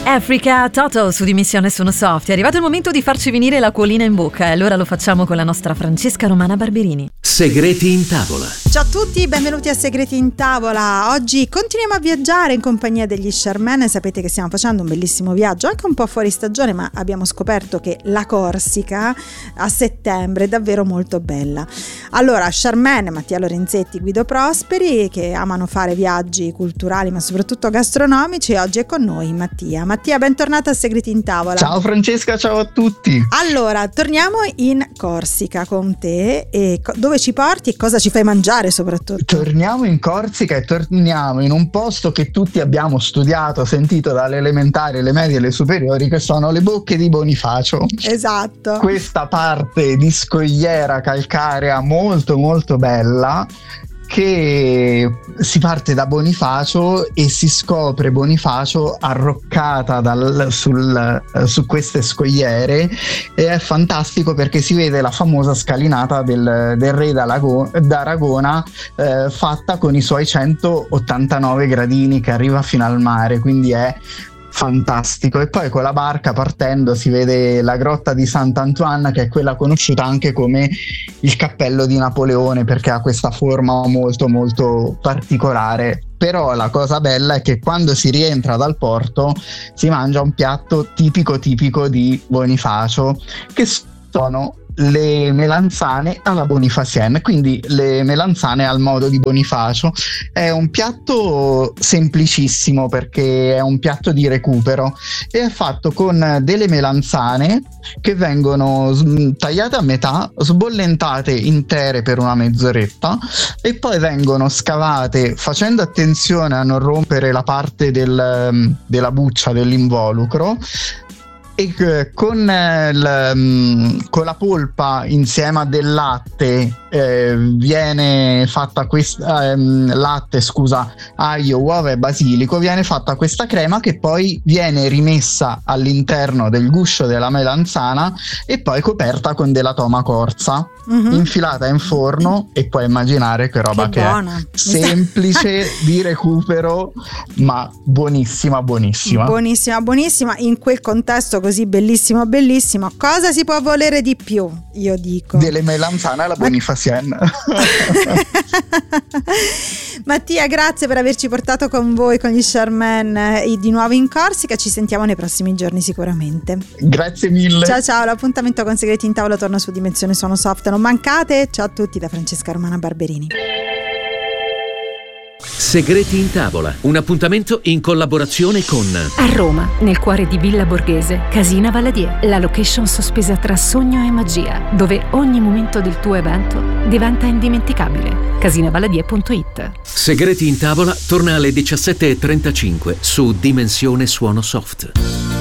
Africa Toto su Dimensione Suono Soft. È arrivato il momento di farci venire l'acquolina in bocca e allora lo facciamo con la nostra Francesca Romana Barberini. Segreti in tavola. Ciao a tutti, benvenuti a Segreti in tavola. Oggi continuiamo a viaggiare in compagnia degli Charmaine. Sapete che stiamo facendo un bellissimo viaggio, anche un po' fuori stagione, ma abbiamo scoperto che la Corsica a settembre è davvero molto bella. Allora, Charmaine, Mattia Lorenzetti, Guido Prosperi, che amano fare viaggi culturali ma soprattutto gastronomici, oggi è con noi Mattia. Mattia, bentornata a Segreti in tavola. Ciao Francesca, ciao a tutti. Allora, torniamo in Corsica con te. E dove ci porti e cosa ci fai mangiare soprattutto? Torniamo in Corsica e torniamo in un posto che tutti abbiamo studiato, sentito dalle elementari, le medie e le superiori, che sono le Bocche di Bonifacio. Esatto. Questa parte di scogliera calcarea molto molto bella, che si parte da Bonifacio e si scopre Bonifacio arroccata su queste scogliere, e è fantastico perché si vede la famosa scalinata del re d'Aragona, fatta con i suoi 189 gradini che arriva fino al mare, quindi è fantastico. E poi con la barca partendo si vede la grotta di Sant'Antoine, che è quella conosciuta anche come il cappello di Napoleone, perché ha questa forma molto molto particolare. Però la cosa bella è che quando si rientra dal porto si mangia un piatto tipico di Bonifacio, che sono le melanzane alla bonifacienne, quindi le melanzane al modo di Bonifacio. È un piatto semplicissimo perché è un piatto di recupero e è fatto con delle melanzane che vengono tagliate a metà, sbollentate intere per una mezz'oretta e poi vengono scavate facendo attenzione a non rompere la parte della buccia dell'involucro, e con la polpa insieme a del latte viene fatta aglio, uova e basilico, viene fatta questa crema che poi viene rimessa all'interno del guscio della melanzana e poi coperta con della toma corsa, infilata in forno, e puoi immaginare che roba che è semplice di recupero ma buonissima in quel contesto così bellissimo. Cosa si può volere di più? Io dico delle melanzane alla bonifacienne. Mattia, grazie per averci portato con voi, con gli Charmaine, di nuovo in Corsica. Ci sentiamo nei prossimi giorni sicuramente. Grazie mille. Ciao, l'appuntamento con Segreti in tavola torna su Dimensione Suono Soft, non mancate. Ciao a tutti da Francesca Romana Barberini. Segreti in tavola, un appuntamento in collaborazione con a Roma, nel cuore di Villa Borghese, Casina Valadier, la location sospesa tra sogno e magia, dove ogni momento del tuo evento diventa indimenticabile. Casinavaladier.it. Segreti in tavola torna alle 17:35 su Dimensione Suono Soft.